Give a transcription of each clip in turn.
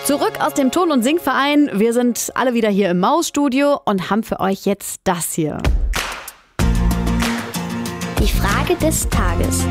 Zurück aus dem Turn- und Singverein. Wir sind alle wieder hier im Mausstudio und haben für euch jetzt das hier. Die Frage des Tages.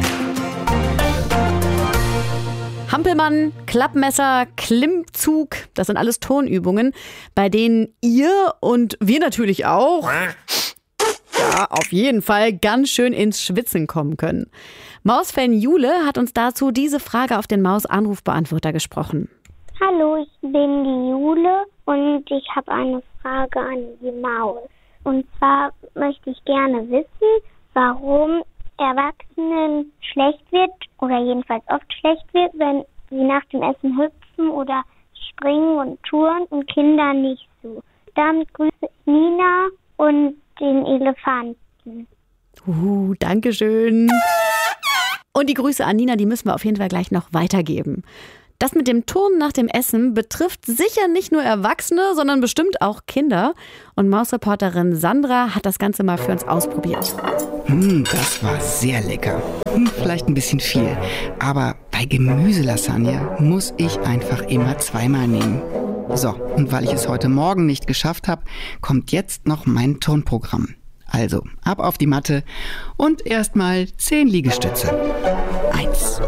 Hampelmann, Klappmesser, Klimmzug, das sind alles Turnübungen, bei denen ihr und wir natürlich auch, ja, auf jeden Fall ganz schön ins Schwitzen kommen können. Mausfan Jule hat uns dazu diese Frage auf den Maus-Anrufbeantworter gesprochen. Hallo, ich bin die Jule und ich habe eine Frage an die Maus. Und zwar möchte ich gerne wissen, warum Erwachsenen schlecht wird oder jedenfalls oft schlecht wird, wenn sie nach dem Essen hüpfen oder springen und touren und Kinder nicht so. Damit grüße ich Nina und den Elefanten. Danke schön. Und die Grüße an Nina, die müssen wir auf jeden Fall gleich noch weitergeben. Das mit dem Turnen nach dem Essen betrifft sicher nicht nur Erwachsene, sondern bestimmt auch Kinder. Und Mausreporterin Sandra hat das Ganze mal für uns ausprobiert. Das war sehr lecker. Vielleicht ein bisschen viel. Aber bei Gemüselasagne muss ich einfach immer zweimal nehmen. So, und weil ich es heute Morgen nicht geschafft habe, kommt jetzt noch mein Turnprogramm. Also, ab auf die Matte und erstmal 10 Liegestütze. 1.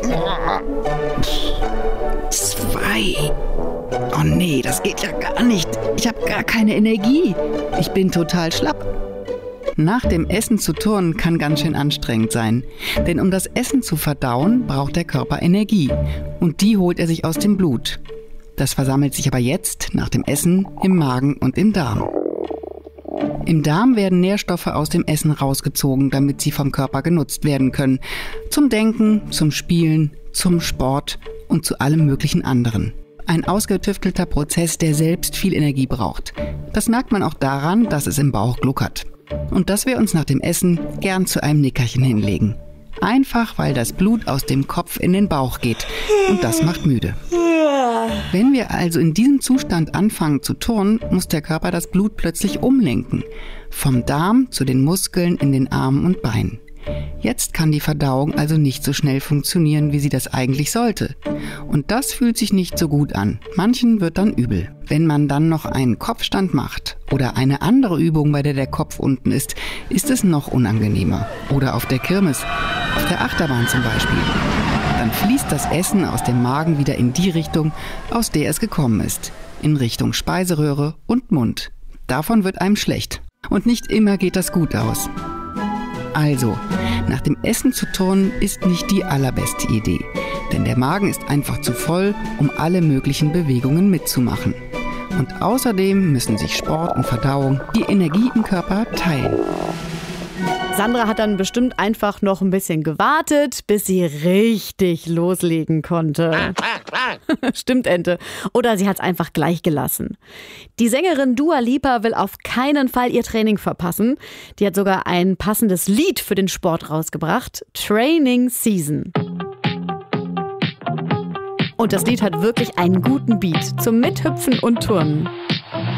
2. Oh nee, das geht ja gar nicht. Ich habe gar keine Energie. Ich bin total schlapp. Nach dem Essen zu turnen kann ganz schön anstrengend sein. Denn um das Essen zu verdauen, braucht der Körper Energie. Und die holt er sich aus dem Blut. Das versammelt sich aber jetzt, nach dem Essen, im Magen und im Darm. Im Darm werden Nährstoffe aus dem Essen rausgezogen, damit sie vom Körper genutzt werden können. Zum Denken, zum Spielen, zum Sport und zu allem möglichen anderen. Ein ausgetüftelter Prozess, der selbst viel Energie braucht. Das merkt man auch daran, dass es im Bauch gluckert. Und dass wir uns nach dem Essen gern zu einem Nickerchen hinlegen. Einfach, weil das Blut aus dem Kopf in den Bauch geht. Und das macht müde. Wenn wir also in diesem Zustand anfangen zu turnen, muss der Körper das Blut plötzlich umlenken. Vom Darm zu den Muskeln in den Armen und Beinen. Jetzt kann die Verdauung also nicht so schnell funktionieren, wie sie das eigentlich sollte. Und das fühlt sich nicht so gut an. Manchen wird dann übel. Wenn man dann noch einen Kopfstand macht oder eine andere Übung, bei der Kopf unten ist es noch unangenehmer. Oder auf der Kirmes, auf der Achterbahn zum Beispiel. Dann fließt das Essen aus dem Magen wieder in die Richtung, aus der es gekommen ist. In Richtung Speiseröhre und Mund. Davon wird einem schlecht. Und nicht immer geht das gut aus. Also, nach dem Essen zu turnen ist nicht die allerbeste Idee. Denn der Magen ist einfach zu voll, um alle möglichen Bewegungen mitzumachen. Und außerdem müssen sich Sport und Verdauung die Energie im Körper teilen. Sandra hat dann bestimmt einfach noch ein bisschen gewartet, bis sie richtig loslegen konnte. Stimmt, Ente. Oder sie hat es einfach gleich gelassen. Die Sängerin Dua Lipa will auf keinen Fall ihr Training verpassen. Die hat sogar ein passendes Lied für den Sport rausgebracht. Training Season. Und das Lied hat wirklich einen guten Beat zum Mithüpfen und Turnen.